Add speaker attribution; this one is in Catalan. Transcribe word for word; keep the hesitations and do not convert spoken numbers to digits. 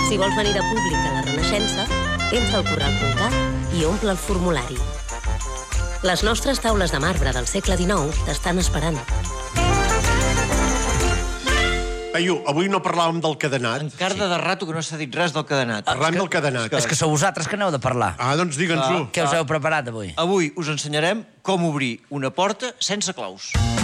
Speaker 1: Si vols venir de públic a la Renaixença, entra al corral punt cat i omple el formulari. Les nostres taules de marbre del segle dinou t'estan esperant.
Speaker 2: Peyu, avui no parlàvem del cadenat.
Speaker 3: Encarda de rato que no s'ha dit res del cadenat.
Speaker 2: Parlem del cadenat.
Speaker 4: És que sou vosaltres que n'heu de parlar.
Speaker 2: Ah, doncs digue'ns-ho.
Speaker 4: Què us heu preparat avui?
Speaker 3: Avui us ensenyarem com obrir una porta sense claus.